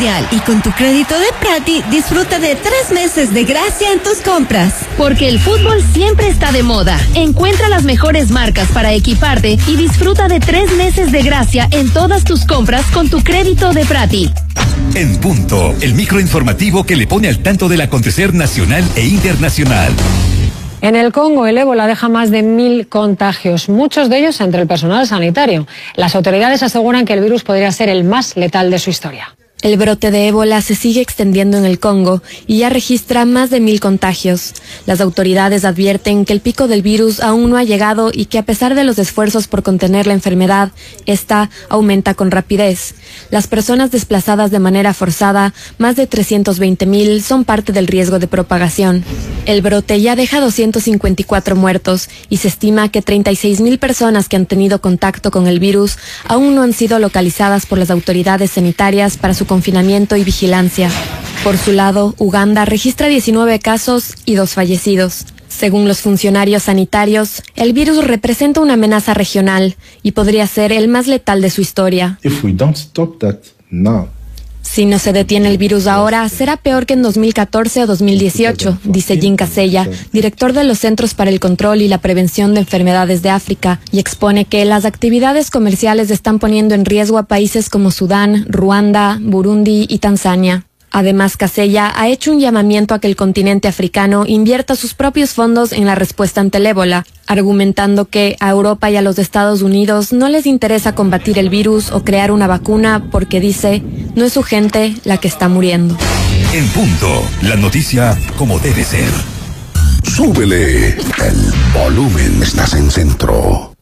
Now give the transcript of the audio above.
mundial. Y con tu crédito de Prati, disfruta de 3 meses de gracia en tus compras. Porque el fútbol siempre está de moda. Encuentra las mejores marcas para equiparte y disfruta de 3 meses de gracia en todas tus compras con tu crédito de Prati. En punto, el microinformativo que le pone al tanto del acontecer nacional e internacional. En el Congo, el ébola deja más de 1000 contagios, muchos de ellos entre el personal sanitario. Las autoridades aseguran que el virus podría ser el más letal de su historia. El brote de ébola se sigue extendiendo en el Congo y ya registra más de 1000 contagios. Las autoridades advierten que el pico del virus aún no ha llegado y que a pesar de los esfuerzos por contener la enfermedad, esta aumenta con rapidez. Las personas desplazadas de manera forzada, más de 320.000, son parte del riesgo de propagación. El brote ya deja 254 muertos y se estima que 36.000 personas que han tenido contacto con el virus aún no han sido localizadas por las autoridades sanitarias para su confinamiento y vigilancia. Por su lado, Uganda registra 19 casos y 2 fallecidos. Según los funcionarios sanitarios, el virus representa una amenaza regional y podría ser el más letal de su historia. Si no se detiene el virus ahora, será peor que en 2014 o 2018, dice Jim Casella, director de los Centros para el Control y la Prevención de Enfermedades de África, y expone que las actividades comerciales están poniendo en riesgo a países como Sudán, Ruanda, Burundi y Tanzania. Además, Casella ha hecho un llamamiento a que el continente africano invierta sus propios fondos en la respuesta ante el ébola, argumentando que a Europa y a los Estados Unidos no les interesa combatir el virus o crear una vacuna porque, dice, no es su gente la que está muriendo. En punto, la noticia como debe ser. Súbele el volumen, estás en Centro.